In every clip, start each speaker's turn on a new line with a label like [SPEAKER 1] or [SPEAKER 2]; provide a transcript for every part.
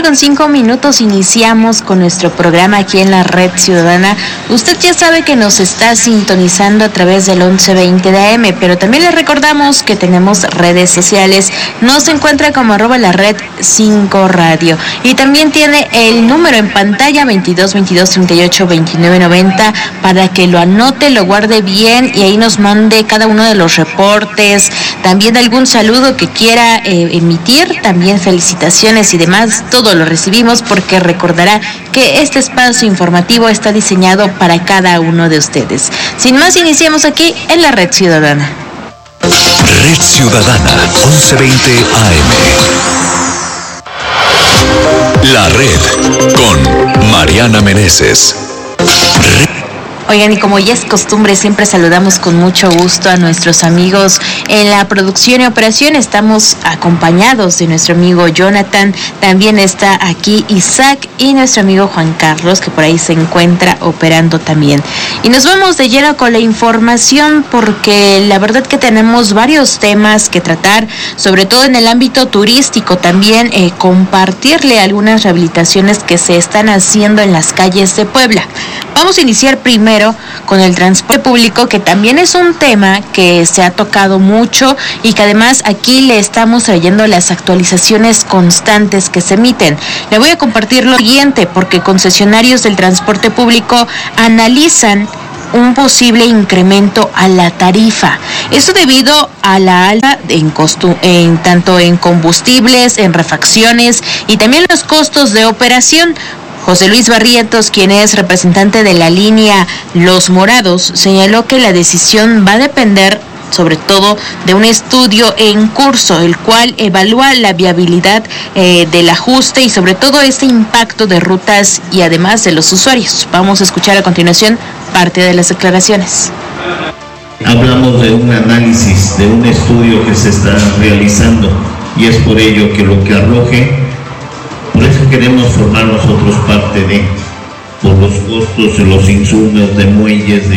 [SPEAKER 1] 8:05 iniciamos con nuestro programa aquí en la Red Ciudadana. Usted ya sabe que nos está sintonizando a través del 1120 de AM, pero también le recordamos que tenemos redes sociales. Nos encuentra como @la-red5 radio y también tiene el número en pantalla 22 22 38 29 90 para que lo anote, lo guarde bien y ahí nos mande cada uno de los reportes, también algún saludo que quiera emitir, también felicitaciones y demás. Todo lo recibimos porque recordará que este espacio informativo está diseñado para cada uno de ustedes. Sin más, iniciamos aquí en la Red Ciudadana.
[SPEAKER 2] Red Ciudadana, 1120 AM. La Red con Mariana Meneses.
[SPEAKER 1] Oigan, y como ya es costumbre, siempre saludamos con mucho gusto a nuestros amigos en la producción y operación. Estamos acompañados de nuestro amigo Jonathan, también está aquí Isaac y nuestro amigo Juan Carlos, que por ahí se encuentra operando también. Y nos vamos de lleno con la información porque la verdad que tenemos varios temas que tratar, sobre todo en el ámbito turístico, también compartirle algunas rehabilitaciones que se están haciendo en las calles de Puebla. Vamos a iniciar primero con el transporte público, que también es un tema que se ha tocado mucho y que además aquí le estamos trayendo las actualizaciones constantes que se emiten. Le voy a compartir lo siguiente, porque concesionarios del transporte público analizan un posible incremento a la tarifa. Esto debido a la alta en tanto en combustibles, en refacciones y también los costos de operación. José Luis Barrientos, quien es representante de la línea Los Morados, señaló que la decisión va a depender sobre todo de un estudio en curso, el cual evalúa la viabilidad del ajuste y sobre todo este impacto de rutas y además de los usuarios. Vamos a escuchar a continuación parte de las declaraciones.
[SPEAKER 3] Hablamos de un análisis, de un estudio que se está realizando y es por ello que lo que arroje. Por eso queremos formar nosotros parte por los costos de los insumos, de muelles,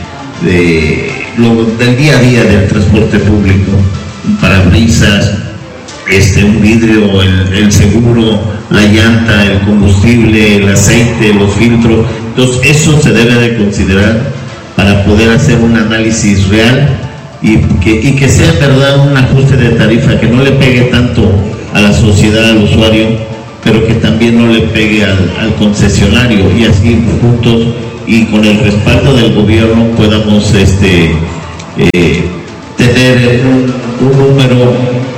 [SPEAKER 3] del día a día del transporte público, un parabrisas, un vidrio, el seguro, la llanta, el combustible, el aceite, los filtros. Entonces eso se debe de considerar para poder hacer un análisis real y que sea en verdad un ajuste de tarifa, que no le pegue tanto a la sociedad, al usuario, pero que también no le pegue al concesionario, y así juntos y con el respaldo del gobierno podamos tener un número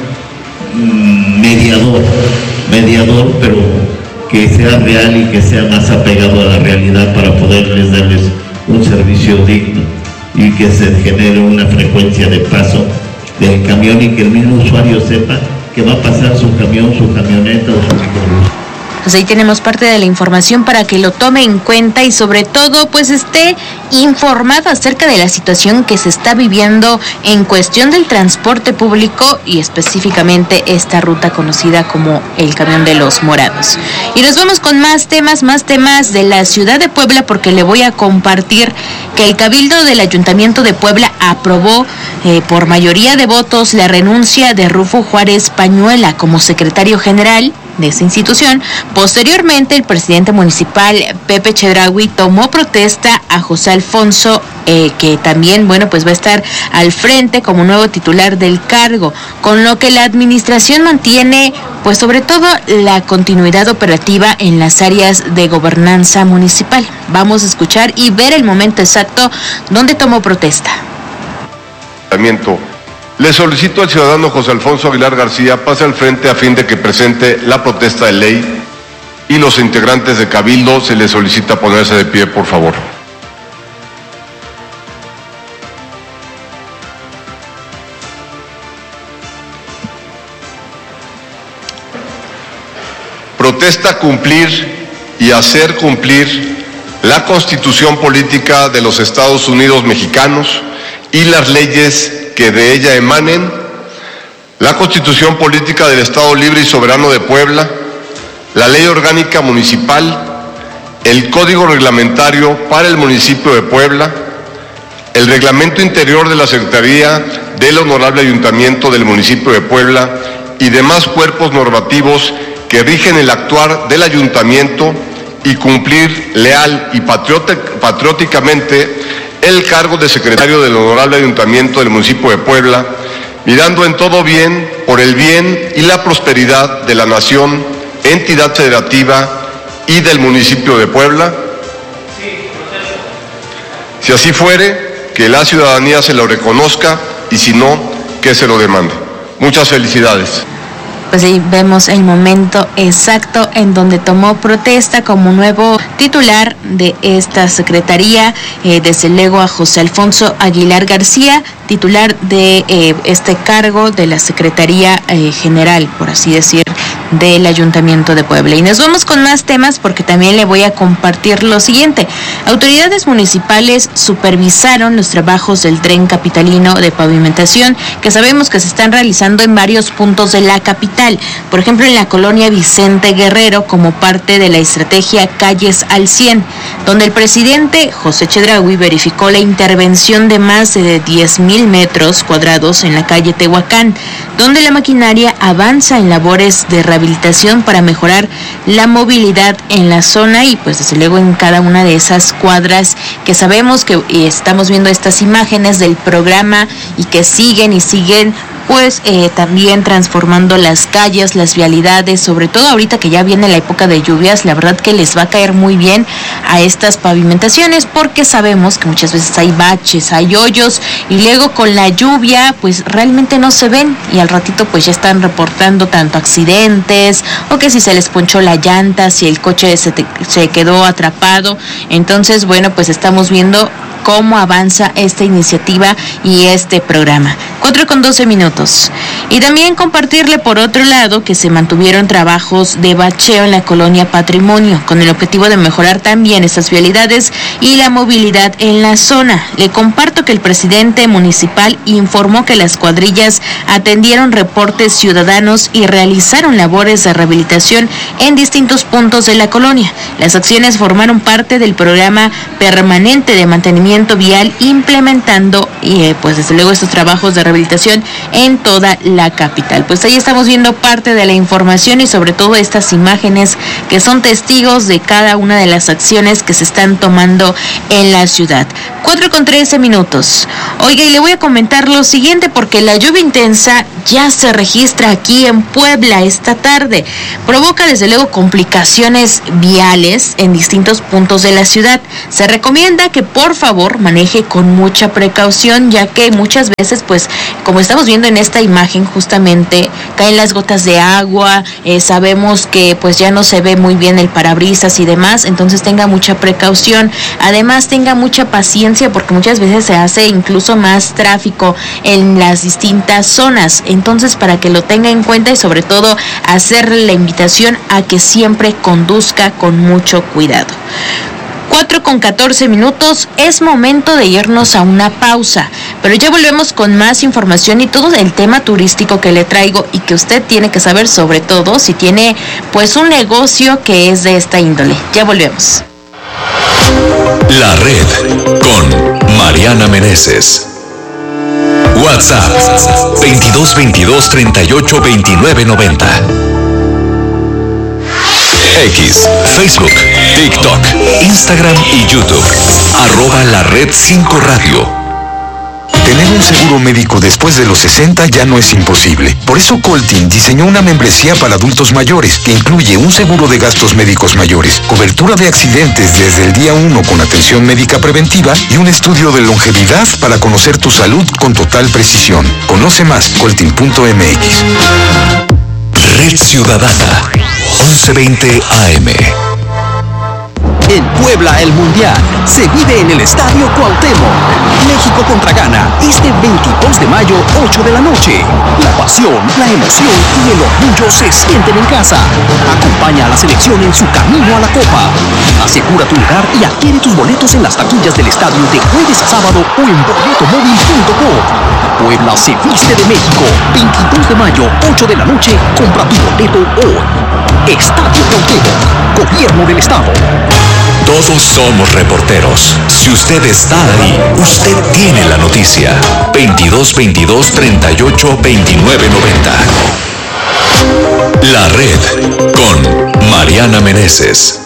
[SPEAKER 3] mediador, pero que sea real y que sea más apegado a la realidad para poderles darles un servicio digno y que se genere una frecuencia de paso del camión y que el mismo usuario sepa que va a pasar su camión, su camioneta o su microbús.
[SPEAKER 1] Pues ahí tenemos parte de la información para que lo tome en cuenta y sobre todo pues esté informado acerca de la situación que se está viviendo en cuestión del transporte público y específicamente esta ruta conocida como el Camión de los Morados. Y nos vamos con más temas de la ciudad de Puebla, porque le voy a compartir que el Cabildo del Ayuntamiento de Puebla aprobó por mayoría de votos la renuncia de Rufo Juárez Pañuela como secretario general de esta institución. Posteriormente, el presidente municipal Pepe Chedraui tomó protesta a José Alfonso, que también, pues va a estar al frente como nuevo titular del cargo, con lo que la administración mantiene, pues sobre todo la continuidad operativa en las áreas de gobernanza municipal. Vamos a escuchar y ver el momento exacto donde tomó protesta.
[SPEAKER 4] Le solicito al ciudadano José Alfonso Aguilar García pase al frente a fin de que presente la protesta de ley, y los integrantes de Cabildo se les solicita ponerse de pie, por favor. Protesta cumplir y hacer cumplir la Constitución Política de los Estados Unidos Mexicanos y las leyes que de ella emanen, la Constitución Política del Estado Libre y Soberano de Puebla, la Ley Orgánica Municipal, el Código Reglamentario para el Municipio de Puebla, el Reglamento Interior de la Secretaría del Honorable Ayuntamiento del Municipio de Puebla y demás cuerpos normativos que rigen el actuar del ayuntamiento y cumplir leal y patrióticamente el cargo de secretario del Honorable Ayuntamiento del municipio de Puebla, mirando en todo bien por el bien y la prosperidad de la nación, entidad federativa y del municipio de Puebla. Si así fuere, que la ciudadanía se lo reconozca y si no, que se lo demande. Muchas felicidades.
[SPEAKER 1] Pues ahí vemos el momento exacto en donde tomó protesta como nuevo titular de esta secretaría, desde luego a José Alfonso Aguilar García, titular de este cargo de la Secretaría General, por así decir, del Ayuntamiento de Puebla. Y nos vamos con más temas porque también le voy a compartir lo siguiente. Autoridades municipales supervisaron los trabajos del tren capitalino de pavimentación que sabemos que se están realizando en varios puntos de la capital. Por ejemplo, en la colonia Vicente Guerrero, como parte de la estrategia Calles al 100, donde el presidente José Chedraui verificó la intervención de más de 10,000 metros cuadrados en la calle Tehuacán, donde la maquinaria avanza en labores de rehabilitación para mejorar la movilidad en la zona y pues desde luego en cada una de esas cuadras que sabemos que estamos viendo estas imágenes del programa y que siguen pues también transformando las calles, las vialidades, sobre todo ahorita que ya viene la época de lluvias. La verdad que les va a caer muy bien a estas pavimentaciones porque sabemos que muchas veces hay baches, hay hoyos y luego con la lluvia pues realmente no se ven y al ratito pues ya están reportando tanto accidentes o que si se les ponchó la llanta, si el coche se quedó atrapado. Entonces bueno, pues estamos viendo cómo avanza esta iniciativa y este programa. 4:12. Y también compartirle por otro lado que se mantuvieron trabajos de bacheo en la colonia Patrimonio con el objetivo de mejorar también estas vialidades y la movilidad en la zona. Le comparto que el presidente municipal informó que las cuadrillas atendieron reportes ciudadanos y realizaron labores de rehabilitación en distintos puntos de la colonia. Las acciones formaron parte del programa permanente de mantenimiento vial implementando pues desde luego estos trabajos de rehabilitación en toda la capital. Pues ahí estamos viendo parte de la información y sobre todo estas imágenes que son testigos de cada una de las acciones que se están tomando en la ciudad. 4:13. Oiga, y le voy a comentar lo siguiente porque la lluvia intensa ya se registra aquí en Puebla esta tarde. Provoca desde luego complicaciones viales en distintos puntos de la ciudad. Se recomienda que por favor maneje con mucha precaución, ya que muchas veces pues como estamos viendo en esta imagen justamente caen las gotas de agua, sabemos que pues ya no se ve muy bien el parabrisas y demás, entonces tenga mucha precaución. Además tenga mucha paciencia porque muchas veces se hace incluso más tráfico en las distintas zonas. Entonces, para que lo tenga en cuenta y sobre todo hacerle la invitación a que siempre conduzca con mucho cuidado. 4:14. Es momento de irnos a una pausa, pero ya volvemos con más información y todo el tema turístico que le traigo y que usted tiene que saber, sobre todo si tiene pues un negocio que es de esta índole. Ya volvemos.
[SPEAKER 2] La Red con Mariana Meneses. WhatsApp 2222 38 29 90. X, Facebook, TikTok, Instagram y YouTube. @La Red 5 Radio.
[SPEAKER 5] Tener un seguro médico después de los 60 ya no es imposible. Por eso Coltin diseñó una membresía para adultos mayores que incluye un seguro de gastos médicos mayores, cobertura de accidentes desde el día 1 con atención médica preventiva y un estudio de longevidad para conocer tu salud con total precisión. Conoce más, coltin.mx.
[SPEAKER 2] Red Ciudadana, 1120 AM.
[SPEAKER 6] En Puebla, el Mundial se vive en el Estadio Cuauhtémoc. México contra Ghana, este 22 de mayo, 8 de la noche. La pasión, la emoción y el orgullo se sienten en casa. Acompaña a la selección en su camino a la Copa. Asegura tu lugar y adquiere tus boletos en las taquillas del estadio de jueves a sábado o en boletomóvil.com. Puebla se viste de México. 22 de mayo, 8 de la noche. Compra tu boleto hoy. Estadio Cuauhtémoc, Gobierno del Estado.
[SPEAKER 2] Todos somos reporteros. Si usted está ahí, usted tiene la noticia. 2222 38 29 90. La Red Diana Meneses.